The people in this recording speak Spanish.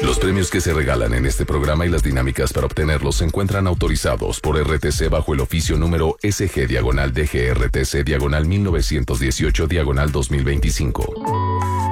Los premios que se regalan en este programa y las dinámicas para obtenerlos se encuentran autorizados por RTC bajo el oficio número SG-DGRTC-1918-2025.